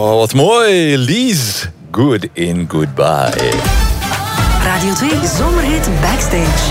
Oh, wat mooi. Lies, good in goodbye. Radio 2 Zomerhit Backstage.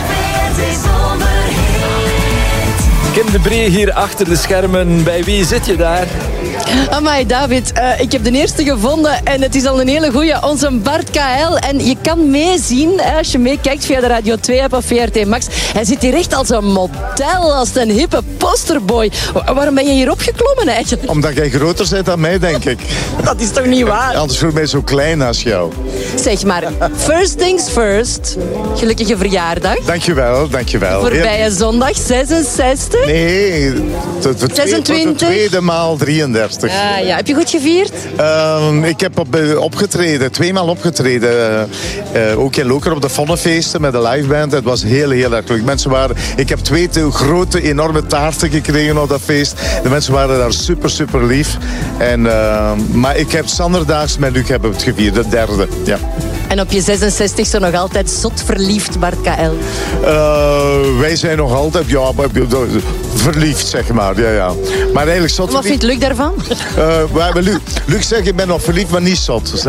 Kim de Bree hier achter de schermen. Bij wie zit je daar? Amai, David, ik heb de eerste gevonden en het is al een hele goeie. Onze Bart KL. En je kan meezien, als je meekijkt via de Radio 2-app of VRT Max. Hij zit hier echt als een model, als een hippe posterboy. Waarom ben je hier opgeklommen eigenlijk? Omdat jij groter bent dan mij, denk ik. Dat is toch niet waar? Anders voel ik mij zo klein als jou. Zeg maar, first things first. Gelukkige verjaardag. Dankjewel. Voorbije zondag, 66. Nee, de 26. tweede maal 33. Ja. Heb je goed gevierd? Ik heb tweemaal opgetreden. Ook in Lokeren op de Vonnefeesten met de liveband. Het was heel erg leuk. Ik heb 2 grote, enorme taarten gekregen op dat feest. De mensen waren daar super lief. Maar ik heb Sanderdaags met Luc hebben het gevierd, de derde. Ja. En op je 66e nog altijd zot verliefd, Bart KL? Wij zijn nog altijd verliefd, zeg maar. Ja. Maar eigenlijk zot. Wat vindt Luc daarvan? Luc zegt, ik ben nog verliefd, maar niet zot.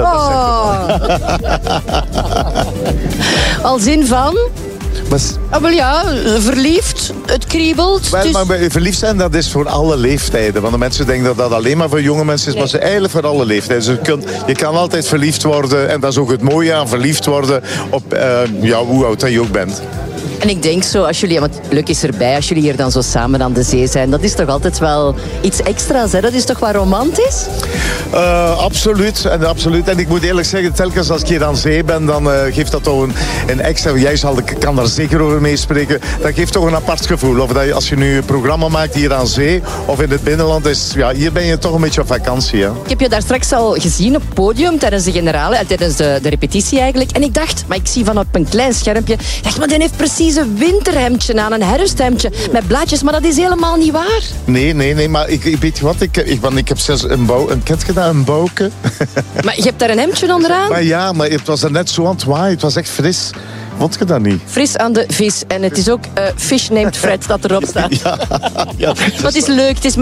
Al zin van? Wel ja, verliefd, het kriebelt. Maar verliefd zijn, dat is voor alle leeftijden. Want de mensen denken dat dat alleen maar voor jonge mensen is. Nee. Maar het is eigenlijk voor alle leeftijden. Dus je kan altijd verliefd worden. En dat is ook het mooie aan verliefd worden op hoe oud je ook bent. En ik denk zo, als jullie, want Luc is erbij, als jullie hier dan zo samen aan de zee zijn, dat is toch altijd wel iets extra's, hè? Dat is toch wel romantisch? Absoluut. En ik moet eerlijk zeggen, telkens als ik hier aan zee ben, dan geeft dat toch een extra... Jij kan daar zeker over meespreken. Dat geeft toch een apart gevoel. Of dat als je nu een programma maakt hier aan zee of in het binnenland, hier ben je toch een beetje op vakantie. Hè? Ik heb je daar straks al gezien op het podium tijdens de generale, tijdens de repetitie eigenlijk. En ik dacht, maar ik zie van op een klein schermpje, maar die heeft precies een winterhemdje aan, een herfsthemdje met blaadjes, maar dat is helemaal niet waar. Nee, maar weet je wat? Ik heb zelfs een bouwke. Maar je hebt daar een hemdje onderaan? Maar het was er net zo aan het waaien. Het was echt fris. Vond je dat niet? Fris aan de vis. En het is ook Fish Named Fred dat erop staat. Ja. Wat is leuk. Het is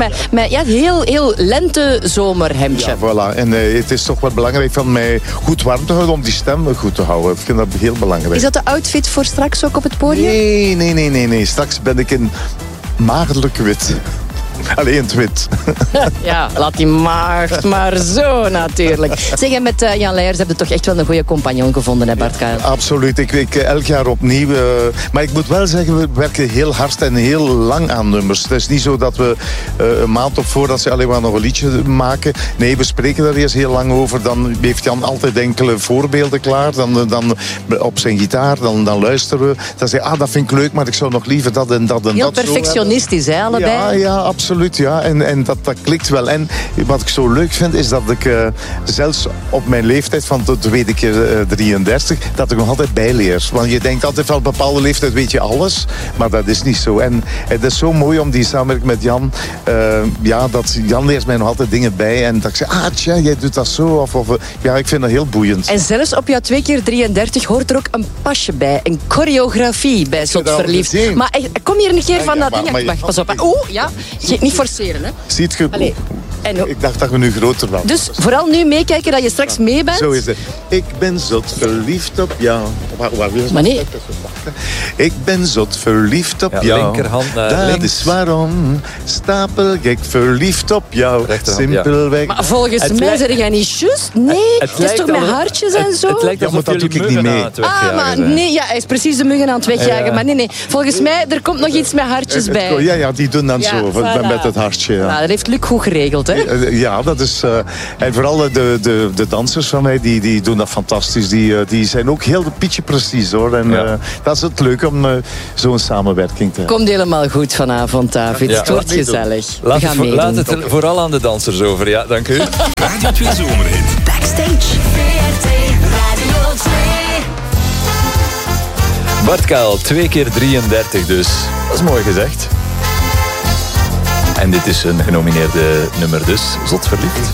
heel lente-zomerhemdje. Ja, voilà. En het is toch wel belangrijk van mij goed warm te houden om die stem goed te houden. Ik vind dat heel belangrijk. Is dat de outfit voor straks ook op het podium? Nee. Straks ben ik in maagdelijk wit. Alleen het wit. Ja, laat die maagd maar zo natuurlijk. Zeg, en met Jan Leijers heb je toch echt wel een goede compagnon gevonden, hè Bart KL? Absoluut. Ik elk jaar opnieuw. Maar ik moet wel zeggen, we werken heel hard en heel lang aan nummers. Het is niet zo dat we een maand op voordat ze alleen maar nog een liedje maken. Nee, we spreken daar eerst heel lang over. Dan heeft Jan altijd enkele voorbeelden klaar. Dan op zijn gitaar, dan luisteren we. Dan zeg je, dat vind ik leuk, maar ik zou nog liever dat en dat en heel dat. Heel perfectionistisch, hè, allebei? Ja, absoluut. Ja. En dat klikt wel. En wat ik zo leuk vind, is dat ik zelfs op mijn leeftijd van de tweede keer 33, dat ik nog altijd bijleer. Want je denkt altijd van een bepaalde leeftijd weet je alles, maar dat is niet zo. En het is zo mooi om die samenwerking met Jan, dat Jan leert mij nog altijd dingen bij. En dat ik zeg, jij doet dat zo. Ik vind dat heel boeiend. En zelfs op jouw 2 keer 33 hoort er ook een pasje bij. Een choreografie bij Zot Verliefd. Maar kom hier een keer van dat ding. Wacht, pas op. Niet forceren, hè. Ziet je? Ik dacht dat we nu groter waren. Dus vooral nu meekijken dat je straks mee bent. Zo is het. Ik ben zot verliefd op jou. Maar nee. Ik ben zot verliefd op jou. Linkerhand naar dat links. is waarom. Stapelgek verliefd op jou. Simpelweg. Maar volgens mij zeg jij niet juist. Nee, het is toch met hartjes en zo? Het lijkt alsof dat doe ik niet mee. Maar nee, hij is precies de muggen aan het wegjagen. Ja. Maar nee. Volgens mij, er komt nog iets met hartjes bij. Ja, die doen dan zo. Voilà. Met het hartje. Ja. Dat heeft Luc goed geregeld, hè? Ja, dat is... en vooral de dansers van mij, die doen dat fantastisch. Die zijn ook heel pietje precies, hoor. En dat is het leuk om zo'n samenwerking te hebben. Komt helemaal goed vanavond, David. Het wordt gezellig. Laat het vooral aan de dansers over. Ja, dank u. Radio 2 Zomerhit. Backstage. Bart KL, 2 keer 33 dus. Dat is mooi gezegd. En dit is een genomineerde nummer dus. Zot verliefd.